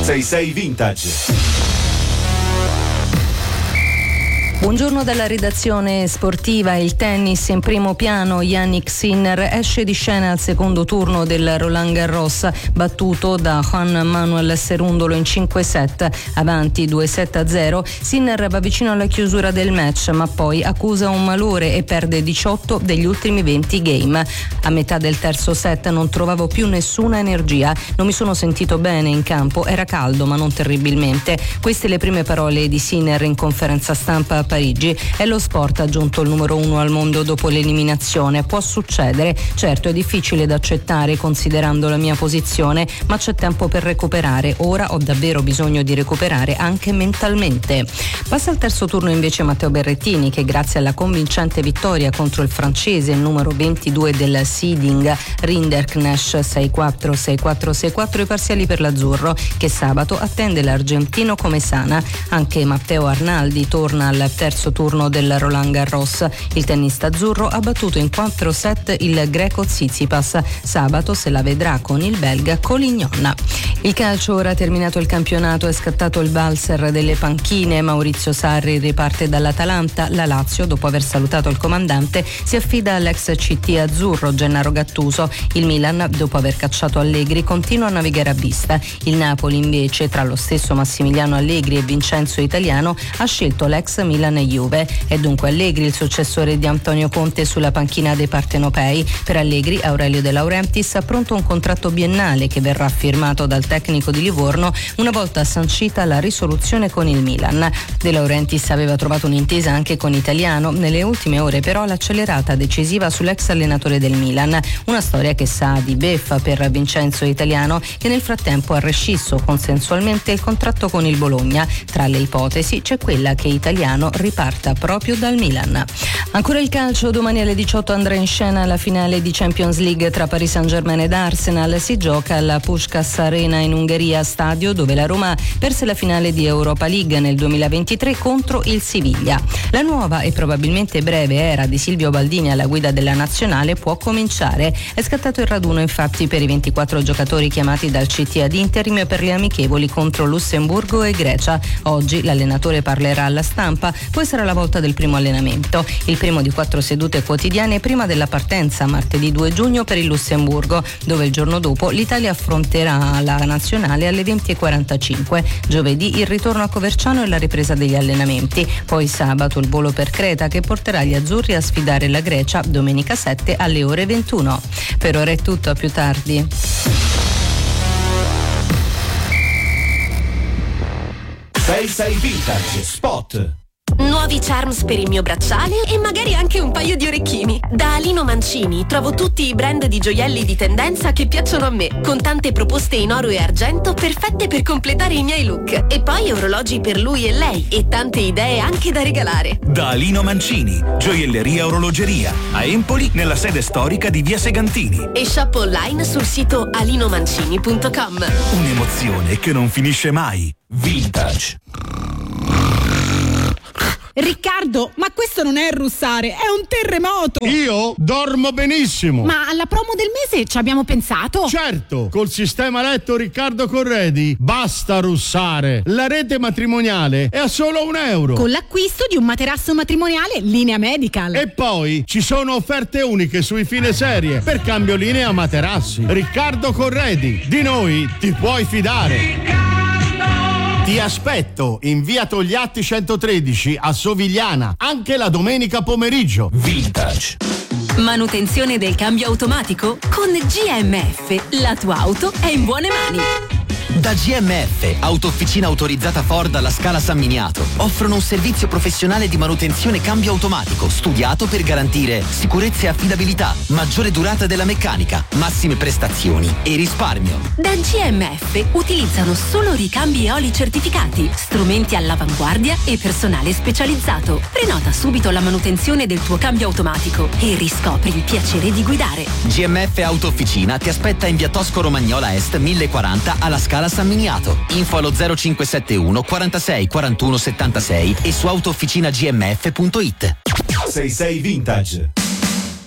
6-6 Vintage. Buongiorno dalla redazione sportiva. Il tennis in primo piano. Jannik Sinner esce di scena al secondo turno del Roland Garros, battuto da Juan Manuel Cerundolo in 5 set, avanti 2-7-0. Sinner va vicino alla chiusura del match, ma poi accusa un malore e perde 18 degli ultimi 20 game. A metà del terzo set non trovavo più nessuna energia, non mi sono sentito bene in campo, era caldo ma non terribilmente. Queste le prime parole di Sinner in conferenza stampa a Parigi. È lo sport, ha aggiunto il numero 1 al mondo dopo l'eliminazione. Può succedere, certo è difficile da accettare considerando la mia posizione, ma c'è tempo per recuperare. Ora ho davvero bisogno di recuperare anche mentalmente. Passa al terzo turno invece Matteo Berrettini, che grazie alla convincente vittoria contro il francese, il numero 22 del seeding Rinderknecht 6-4, 6-4, 6-4 i parziali per l'azzurro, che sabato attende l'argentino come sana. Anche Matteo Arnaldi torna al terzo turno del Roland Garros. Il tennista azzurro ha battuto in 4 set il greco Tsitsipas. Sabato se la vedrà con il belga Collignon. Il calcio, ora terminato il campionato, è scattato il valzer delle panchine. Maurizio Sarri riparte dall'Atalanta. La Lazio, dopo aver salutato il comandante, si affida all'ex CT azzurro Gennaro Gattuso. Il Milan, dopo aver cacciato Allegri, continua a navigare a vista. Il Napoli invece, tra lo stesso Massimiliano Allegri e Vincenzo Italiano, ha scelto l'ex Milan e Juve. È dunque Allegri il successore di Antonio Conte sulla panchina dei partenopei. Per Allegri, Aurelio De Laurentiis ha pronto un contratto biennale che verrà firmato dal tecnico di Livorno una volta sancita la risoluzione con il Milan. De Laurentiis aveva trovato un'intesa anche con Italiano. Nelle ultime ore però l'accelerata decisiva sull'ex allenatore del Milan, una storia che sa di beffa per Vincenzo Italiano, che nel frattempo ha rescisso consensualmente il contratto con il Bologna. Tra le ipotesi c'è quella che Italiano riparta proprio dal Milan. Ancora il calcio, domani alle 18 andrà in scena la finale di Champions League tra Paris Saint-Germain ed Arsenal. Si gioca alla Puskás Arena in Ungheria, stadio dove la Roma perse la finale di Europa League nel 2023 contro il Siviglia. La nuova e probabilmente breve era di Silvio Baldini alla guida della nazionale può cominciare. È scattato il raduno infatti per i 24 giocatori chiamati dal CT ad interim per le amichevoli contro Lussemburgo e Grecia. Oggi l'allenatore parlerà alla stampa, poi sarà la volta del primo allenamento, il primo di 4 sedute quotidiane prima della partenza martedì 2 giugno per il Lussemburgo, dove il giorno dopo l'Italia affronterà la nazionale alle 20:45. Giovedì il ritorno a Coverciano e la ripresa degli allenamenti, poi sabato il volo per Creta che porterà gli azzurri a sfidare la Grecia domenica 7 alle ore 21. Per ora è tutto, a più tardi. Sei Vintage Spot. Nuovi charms per il mio bracciale e magari anche un paio di orecchini. Da Alino Mancini trovo tutti i brand di gioielli di tendenza che piacciono a me, con tante proposte in oro e argento perfette per completare i miei look. E poi orologi per lui e lei e tante idee anche da regalare. Da Alino Mancini, gioielleria e orologeria, a Empoli nella sede storica di Via Segantini. E shop online sul sito alinomancini.com. Un'emozione che non finisce mai. Vintage. Riccardo, ma questo non è russare, è un terremoto! Io dormo benissimo! Ma alla promo del mese ci abbiamo pensato? Certo! Col sistema letto Riccardo Corredi basta russare! La rete matrimoniale è a solo €1! Con l'acquisto di un materasso matrimoniale linea Medical! E poi ci sono offerte uniche sui fine serie per cambio linea materassi. Riccardo Corredi, di noi ti puoi fidare! Ti aspetto in via Togliatti 113 a Sovigliana, anche la domenica pomeriggio. Vintage. Manutenzione del cambio automatico? Con GMF, la tua auto è in buone mani. Da GMF, autofficina autorizzata Ford alla Scala San Miniato, offrono un servizio professionale di manutenzione cambio automatico studiato per garantire sicurezza e affidabilità, maggiore durata della meccanica, massime prestazioni e risparmio. Da GMF utilizzano solo ricambi e oli certificati, strumenti all'avanguardia e personale specializzato. Prenota subito la manutenzione del tuo cambio automatico e riscopri il piacere di guidare. GMF Autofficina ti aspetta in via Tosco Romagnola Est 1040 alla Scala San Miniato. Info allo 0571 46 41 76 e su autofficinagmf.it. 6 Vintage.